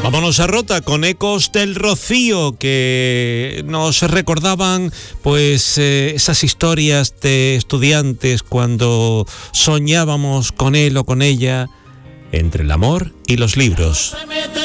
Vámonos a Rota con Ecos del Rocío, que nos recordaban pues esas historias de estudiantes cuando soñábamos con él o con ella entre el amor y los libros.